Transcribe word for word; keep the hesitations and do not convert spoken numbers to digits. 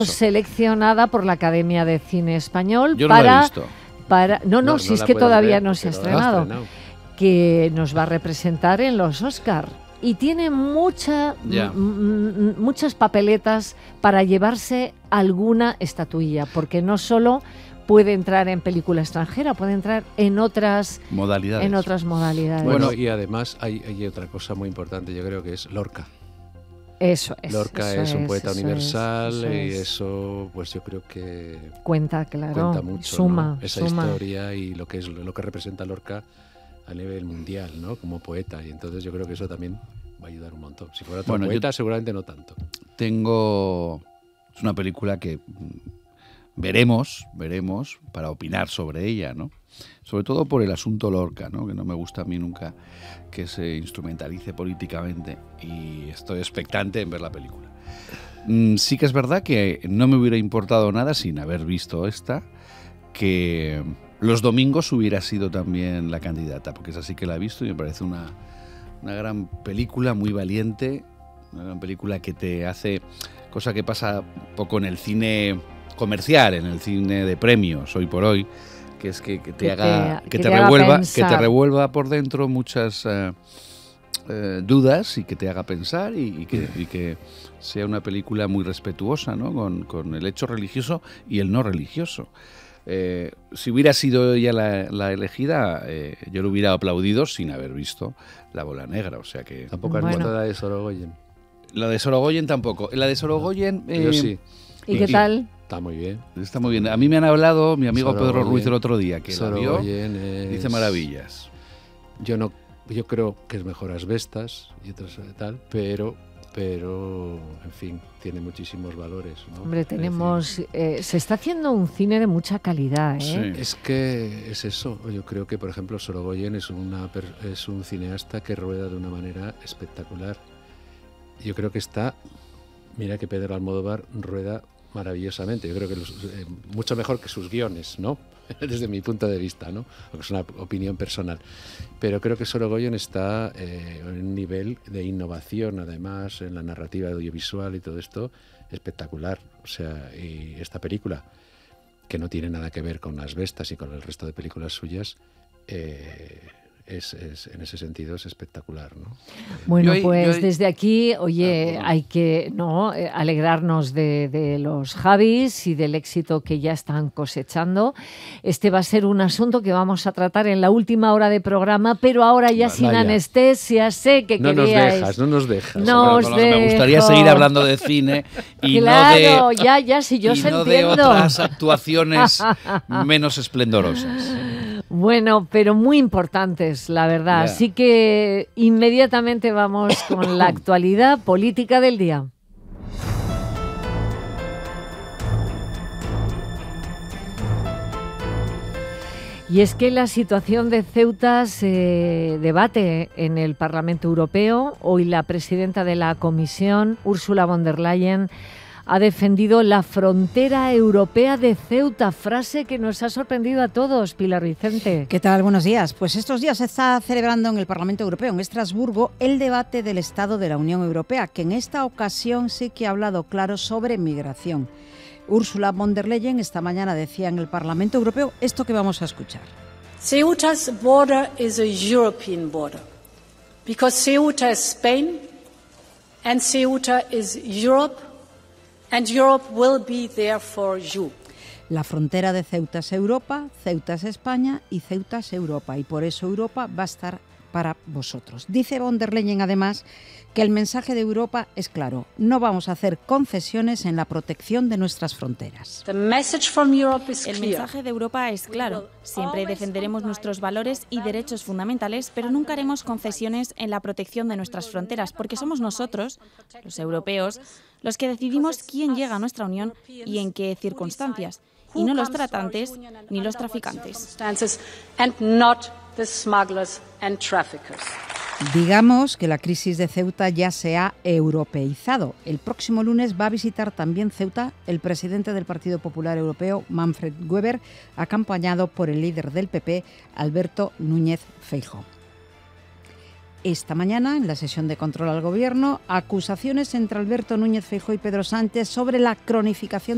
seleccionada por la Academia de Cine Español. Yo no para, la he visto. Para, no, no, no si no es que todavía ver, no se ha estrenado, estrenado, que nos va a representar en los Oscar. Y tiene mucha, yeah. muchas papeletas para llevarse alguna estatuilla, porque no solo puede entrar en película extranjera, puede entrar en otras modalidades. En otras modalidades. Bueno, bueno, y además hay, hay otra cosa muy importante, yo creo que es Lorca. Eso es. Lorca eso es un es, poeta eso universal es, eso y es. eso, pues yo creo que cuenta, claro, cuenta mucho, suma, ¿no? Esa suma. historia y lo que es lo que representa Lorca a nivel mundial, ¿no? Como poeta, y entonces yo creo que eso también va a ayudar un montón. Si fuera otro bueno, poeta, seguramente no tanto. Tengo es una película que veremos, veremos para opinar sobre ella, ¿no? Sobre todo por el asunto Lorca, ¿no? Que no me gusta a mí nunca que se instrumentalice políticamente y estoy expectante en ver la película. Mm, sí que es verdad que no me hubiera importado nada sin haber visto esta, que Los Domingos hubiera sido también la candidata, porque esa sí que la he visto y me parece una, una gran película, muy valiente, una gran película que te hace, cosa que pasa poco en el cine comercial, en el cine de premios hoy por hoy, que es que, que te que haga te, que, que te te revuelva haga que te revuelva por dentro muchas uh, uh, dudas y que te haga pensar y, y, que, y que sea una película muy respetuosa, ¿no? con, con el hecho religioso y el no religioso. Eh, si hubiera sido ella la, la elegida, eh, yo lo hubiera aplaudido sin haber visto La Bola Negra, o sea que tampoco has bueno. visto la de Sorogoyen. La de Sorogoyen tampoco. La de Sorogoyen eh, yo sí. ¿Y qué tal? Está muy bien. Está muy bien. A mí me han hablado, mi amigo Sorogoyen, Pedro Ruiz el otro día, que Sorogoyen la vio, es... dice maravillas. Yo no, yo creo que es mejor Asbestas y otras tal, pero, pero, en fin, tiene muchísimos valores, ¿no? Hombre, tenemos, eh, se está haciendo un cine de mucha calidad, ¿eh? Sí. Es que es eso. Yo creo que, por ejemplo, Sorogoyen es una es un cineasta que rueda de una manera espectacular. Yo creo que está, mira que Pedro Almodóvar rueda maravillosamente. Yo creo que los, eh, mucho mejor que sus guiones, ¿no? Desde mi punto de vista, ¿no? Porque es una opinión personal. Pero creo que Sorogoyen está eh, en un nivel de innovación, además, en la narrativa audiovisual y todo esto, espectacular. O sea, y esta película, que no tiene nada que ver con Asbestas y con el resto de películas suyas, eh, Es, es, en ese sentido es espectacular, ¿no? Bueno, yo, pues yo, desde aquí, oye, ah, hay que no eh, alegrarnos de, de los Javis y del éxito que ya están cosechando. Este va a ser un asunto que vamos a tratar en la última hora de programa, pero ahora ya Vaya. sin anestesia. Sé que no queríais... nos dejas, no nos dejas. No os bueno, me gustaría dejo. seguir hablando de cine y claro, no de, ya, ya, si yo y se no de entiendo. otras actuaciones menos esplendorosas. Bueno, pero muy importantes, la verdad. Yeah. Así que inmediatamente vamos con la actualidad política del día. Y es que la situación de Ceuta se debate en el Parlamento Europeo. Hoy la presidenta de la Comisión, Ursula von der Leyen, ha defendido la frontera europea de Ceuta, frase que nos ha sorprendido a todos. Pilar Vicente. ¿Qué tal? Buenos días. Pues estos días se está celebrando en el Parlamento Europeo, en Estrasburgo, el debate del Estado de la Unión Europea, que en esta ocasión sí que ha hablado claro sobre migración. Ursula von der Leyen esta mañana decía en el Parlamento Europeo esto que vamos a escuchar. Ceuta's border is a European border, because Ceuta is Spain and Ceuta is Europe. And Europe will be there for you. La frontera de Ceuta es Europa, Ceuta es España y Ceuta es Europa. Y por eso Europa va a estar para vosotros. Dice von der Leyen además que el mensaje de Europa es claro. No vamos a hacer concesiones en la protección de nuestras fronteras. The message from Europe is El clear. mensaje de Europa es claro. Siempre defenderemos nuestros valores y derechos fundamentales, pero nunca haremos concesiones en la protección de nuestras fronteras, porque somos nosotros, los europeos, los que decidimos quién llega a nuestra Unión y en qué circunstancias, y no los tratantes ni los traficantes. And not the smugglers and traffickers. Digamos que la crisis de Ceuta ya se ha europeizado. El próximo lunes va a visitar también Ceuta el presidente del Partido Popular Europeo, Manfred Weber, acompañado por el líder del P P, Alberto Núñez Feijóo. Esta mañana, en la sesión de control al Gobierno, acusaciones entre Alberto Núñez Feijóo y Pedro Sánchez sobre la cronificación